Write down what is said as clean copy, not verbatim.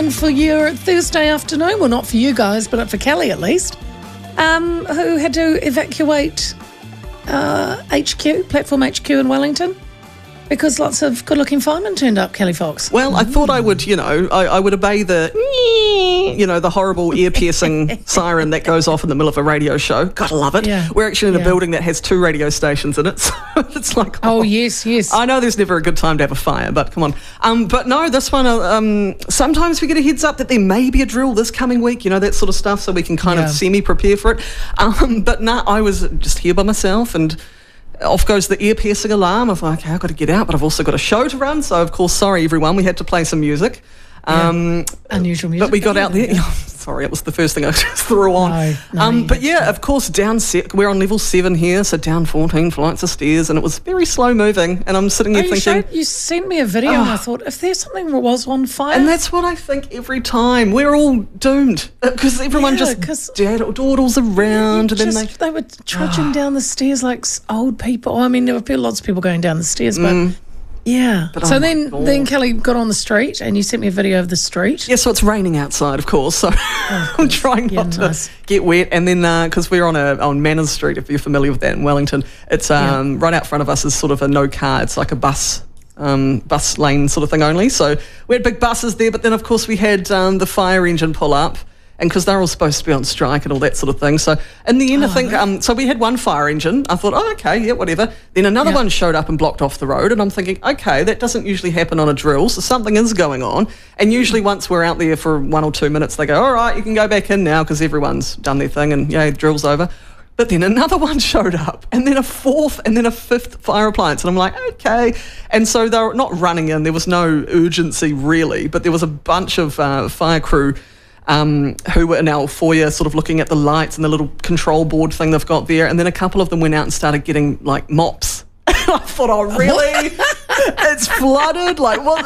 excitement for your Thursday afternoon. Well, not for you guys, but for Kelly at least, who had to evacuate Platform HQ in Wellington because lots of good-looking firemen turned up, Kelly Fox. Well, I thought I would, I would obey the horrible ear-piercing siren that goes off in the middle of a radio show. Gotta love it. Yeah. We're actually in a building that has 2 radio stations in it, so it's like... Oh, yes. I know there's never a good time to have a fire, but come on. But no, this one, sometimes we get a heads up that there may be a drill this coming week, that sort of stuff, so we can kind of semi-prepare for it. But no, I was just here by myself, and off goes the ear-piercing alarm. I was like, okay, I've got to get out, but I've also got a show to run, so of course, sorry everyone, we had to play some music. Unusual music. But we got out there. Sorry, it was the first thing I just threw on. But yeah, of course, we're on level 7 here, so down 14 flights of stairs, and it was very slow moving. And I'm sitting there thinking, you sent me a video, and I thought, if there's something that was on fire, and that's what I think every time. We're all doomed because everyone just dawdles around, and then they were trudging down the stairs like old people. I mean, there were lots of people going down the stairs, but. Yeah. But so then Kelly got on the street and you sent me a video of the street. Yeah, so it's raining outside, of course. So I'm trying not to get wet. And then because we're on Manners Street, if you're familiar with that in Wellington, it's right out front of us is sort of a no car. It's like a bus lane sort of thing only. So we had big buses there, but then of course we had the fire engine pull up. And because they're all supposed to be on strike and all that sort of thing. So in the end, I think, so we had one fire engine. I thought, okay, yeah, whatever. Then another one showed up and blocked off the road. And I'm thinking, okay, that doesn't usually happen on a drill. So something is going on. And usually once we're out there for 1 or 2 minutes, they go, all right, you can go back in now because everyone's done their thing and, the drill's over. But then another one showed up, and then a 4th, and then a 5th fire appliance. And I'm like, okay. And so they were not running in. There was no urgency really, but there was a bunch of fire crew who were in our foyer sort of looking at the lights and the little control board thing they've got there. And then a couple of them went out and started getting like mops. I thought, oh, really? It's flooded? Like, what?